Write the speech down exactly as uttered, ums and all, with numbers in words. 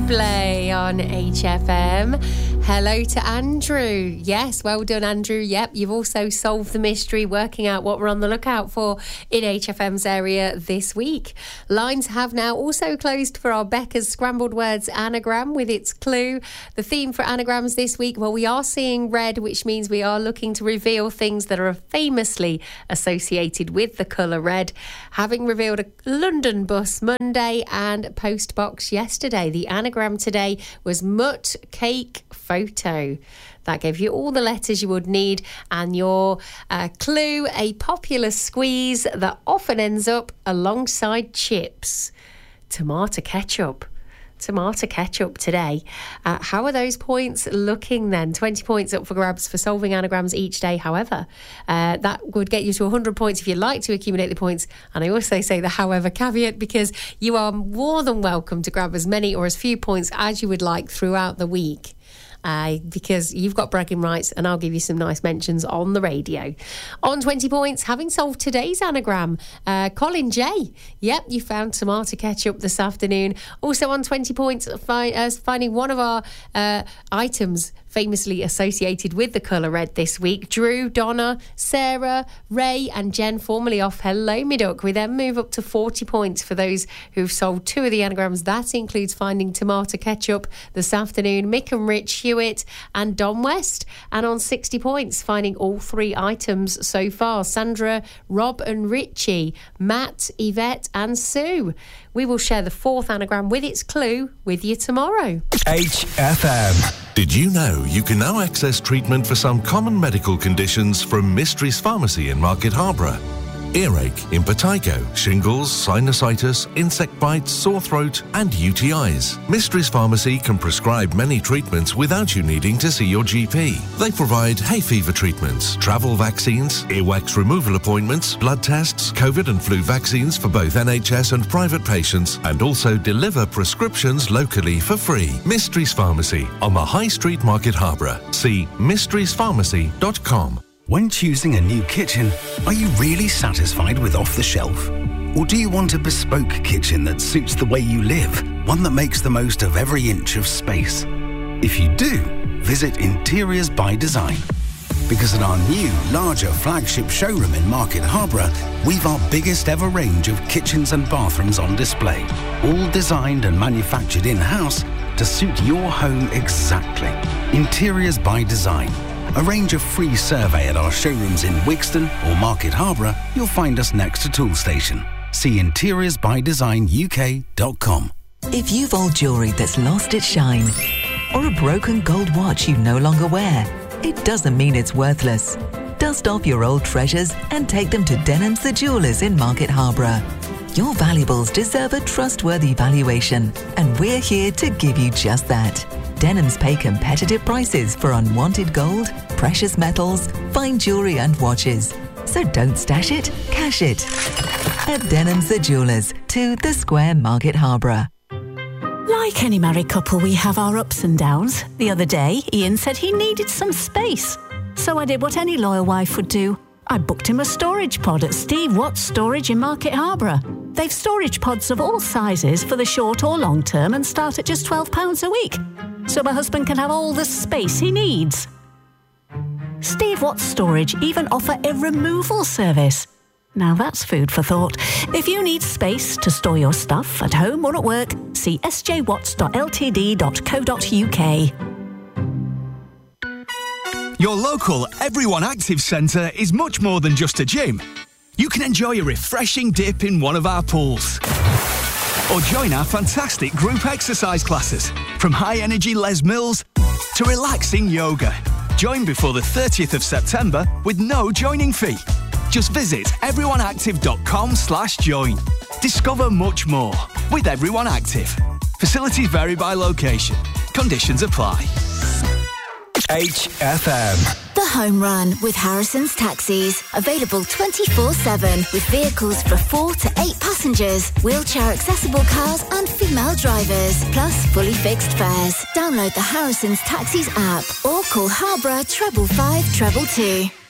Buble on H F M. Hello to Andrew. Yes, well done, Andrew. Yep, you've also solved the mystery, working out what we're on the lookout for in H F M's area this week. Lines have now also closed for our Becca's Scrambled Words anagram with its clue. The theme for anagrams this week, well, we are seeing red, which means we are looking to reveal things that are famously associated with the colour red. Having revealed a London bus Monday and post box yesterday, the anagram today was mutt cake photo. That gave you all the letters you would need, and your uh, clue, a popular squeeze that often ends up alongside chips. Tomato ketchup. Tomato ketchup today. Uh, how are those points looking then? twenty points up for grabs for solving anagrams each day. However, uh, that would get you to one hundred points if you'd like to accumulate the points. And I also say the however caveat, because you are more than welcome to grab as many or as few points as you would like throughout the week. Uh, because you've got bragging rights, and I'll give you some nice mentions on the radio. On twenty points, having solved today's anagram, uh, Colin J. Yep, you found tomato ketchup this afternoon. Also on twenty points, fi- uh, finding one of our uh, items famously associated with the colour red this week. Drew, Donna, Sarah, Ray and Jen, formerly off Hello Me Duck. We then move up to forty points for those who've solved two of the anagrams. That includes finding tomato ketchup this afternoon. Mick and Rich, Hewitt and Don West. And on sixty points, finding all three items so far. Sandra, Rob and Richie, Matt, Yvette and Sue. We will share the fourth anagram with its clue with you tomorrow. H F M. Did you know you can now access treatment for some common medical conditions from Mysteries Pharmacy in Market Harborough? Earache, impetigo, shingles, sinusitis, insect bites, sore throat and U T Is. Mysteries Pharmacy can prescribe many treatments without you needing to see your G P. They provide hay fever treatments, travel vaccines, earwax removal appointments, blood tests, COVID and flu vaccines for both N H S and private patients, and also deliver prescriptions locally for free. Mysteries Pharmacy on the High Street, Market Harborough. See mysteries pharmacy dot com. When choosing a new kitchen, are you really satisfied with off the shelf? Or do you want a bespoke kitchen that suits the way you live, one that makes the most of every inch of space? If you do, visit Interiors by Design. Because at our new, larger flagship showroom in Market Harborough, we've our biggest ever range of kitchens and bathrooms on display, all designed and manufactured in-house to suit your home exactly. Interiors by Design. Arrange a free survey at our showrooms in Wixton or Market Harborough. You'll find us next to Tool Station. See interiors by design U K dot com. If you've old jewellery that's lost its shine, or a broken gold watch you no longer wear, it doesn't mean it's worthless. Dust off your old treasures and take them to Denham's the Jewellers in Market Harborough. Your valuables deserve a trustworthy valuation, and we're here to give you just that. Denham's pay competitive prices for unwanted gold, precious metals, fine jewellery and watches. So don't stash it, cash it. At Denham's the Jewellers, to the Square, Market Harborough. Like any married couple, we have our ups and downs. The other day, Ian said he needed some space. So I did what any loyal wife would do. I booked him a storage pod at Steve Watts Storage in Market Harborough. They've storage pods of all sizes for the short or long term and start at just twelve pounds a week. So my husband can have all the space he needs. Steve Watts Storage even offer a removal service. Now that's food for thought. If you need space to store your stuff at home or at work, see s j watts dot l t d dot co dot u k. Your local Everyone Active Centre is much more than just a gym. You can enjoy a refreshing dip in one of our pools. Or join our fantastic group exercise classes, from high-energy Les Mills to relaxing yoga. Join before the thirtieth of September with no joining fee. Just visit everyoneactive.com slash join. Discover much more with Everyone Active. Facilities vary by location. Conditions apply. H F M. The Home Run with Harrison's Taxis. Available twenty-four seven with vehicles for four to eight passengers, wheelchair accessible cars and female drivers, plus fully fixed fares. Download the Harrison's Taxis app or call Harborough treble five treble two.